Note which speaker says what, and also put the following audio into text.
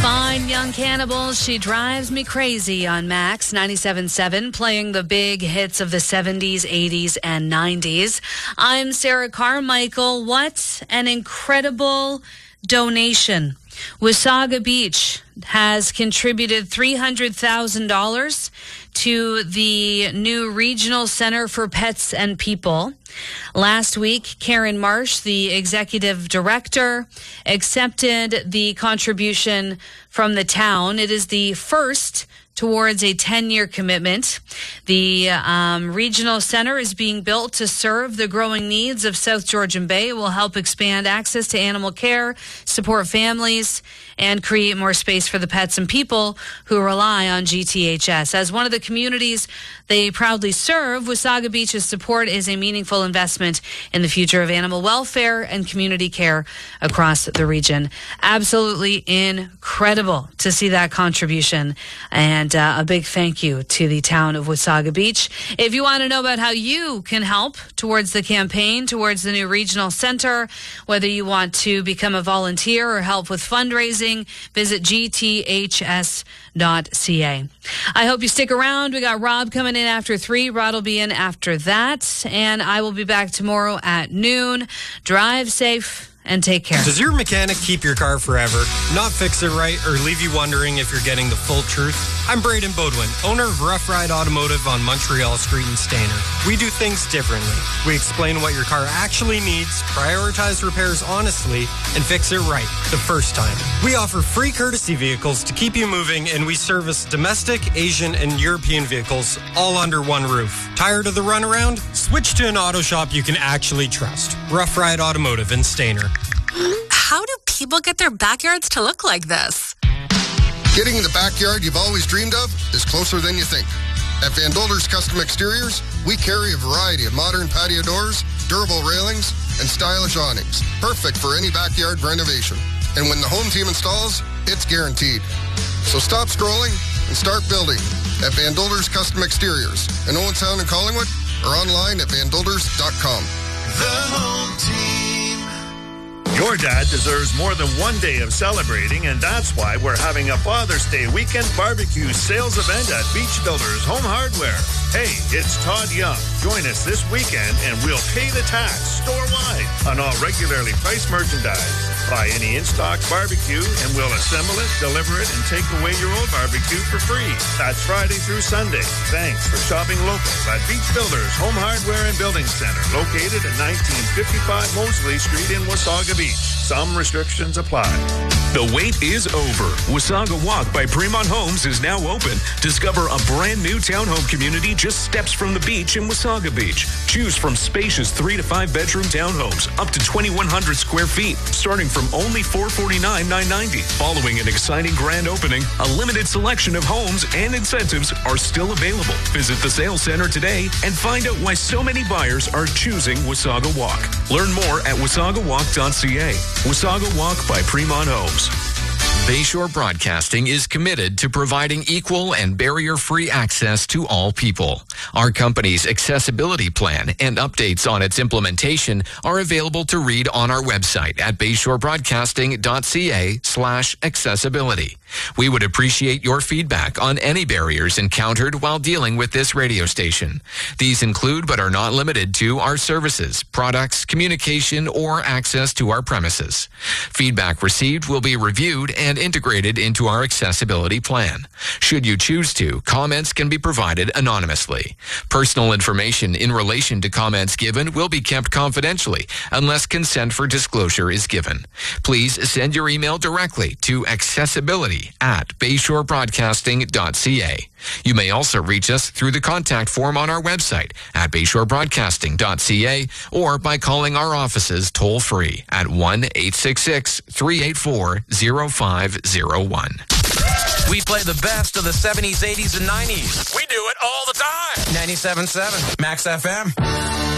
Speaker 1: Fine Young Cannibals, She Drives Me Crazy on Max 97.7, playing the big hits of the 70s, 80s, and 90s. I'm Sarah Carmichael. What an incredible donation. Wasaga Beach has contributed $300,000 to the new Regional Center for Pets and People. Last week, Karen Marsh, the executive director, accepted the contribution from the town. It is the first towards a 10-year commitment. The regional center is being built to serve the growing needs of South Georgian Bay. It will help expand access to animal care, support families, and create more space for the pets and people who rely on GTHS. As one of the communities they proudly serve, Wasaga Beach's support is a meaningful investment in the future of animal welfare and community care across the region. Absolutely incredible to see that contribution, and a big thank you to the town of Wasaga Beach. If you want to know about how you can help towards the campaign, towards the new regional center, whether you want to become a volunteer or help with fundraising, visit gths.ca. I hope you stick around. We got Rob coming in after 3. Rod will be in after that. And I will be back tomorrow at noon. Drive safe and take care.
Speaker 2: Does your mechanic keep your car forever, not fix it right, or leave you wondering if you're getting the full truth? I'm Braden Bodwin, owner of Rough Ride Automotive on Montreal Street in Stayner. We do things differently. We explain what your car actually needs, prioritize repairs honestly, and fix it right the first time. We offer free courtesy vehicles to keep you moving, and we service domestic, Asian, and European vehicles all under one roof. Tired of the runaround? Switch to an auto shop you can actually trust. Rough Ride Automotive in Stayner.
Speaker 3: How do people get their backyards to look like this?
Speaker 4: Getting the backyard you've always dreamed of is closer than you think. At Van Dolder's Custom Exteriors, we carry a variety of modern patio doors, durable railings, and stylish awnings, perfect for any backyard renovation. And when the home team installs, it's guaranteed. So stop scrolling and start building at Van Dolder's Custom Exteriors in Owentown and Collingwood, or online at vandolders.com.
Speaker 5: The home team. Your dad deserves more than one day of celebrating, and that's why we're having a Father's Day weekend barbecue sales event at Beach Builders Home Hardware. Hey, it's Todd Young. Join us this weekend and we'll pay the tax store-wide on all regularly priced merchandise. Buy any in-stock barbecue and we'll assemble it, deliver it, and take away your old barbecue for free. That's Friday through Sunday. Thanks for shopping local at Beach Builders Home Hardware and Building Center, located at 1955 Mosley Street in Wasaga Beach. Some restrictions apply.
Speaker 6: The wait is over. Wasaga Walk by Fremont Homes is now open. Discover a brand new townhome community just steps from the beach in Wasaga Beach. Choose from spacious 3 to 5 bedroom townhomes up to 2,100 square feet, starting from only $449,990. Following an exciting grand opening, a limited selection of homes and incentives are still available. Visit the sales center today and find out why so many buyers are choosing Wasaga Walk. Learn more at wasagawalk.ca. Wasaga Walk by Fremont Homes.
Speaker 7: Bayshore Broadcasting is committed to providing equal and barrier-free access to all people. Our company's accessibility plan and updates on its implementation are available to read on our website at bayshorebroadcasting.ca/accessibility. We would appreciate your feedback on any barriers encountered while dealing with this radio station. These include, but are not limited to, our services, products, communication, or access to our premises. Feedback received will be reviewed and integrated into our accessibility plan. Should you choose to, comments can be provided anonymously. Personal information in relation to comments given will be kept confidentially unless consent for disclosure is given. Please send your email directly to accessibility@bayshorebroadcasting.ca. You may also reach us through the contact form on our website at bayshorebroadcasting.ca or by calling our offices toll-free at 1-866-384-0501.
Speaker 8: We play the best of the 70s, 80s, and 90s. We do it all the time. 97.7 Max FM.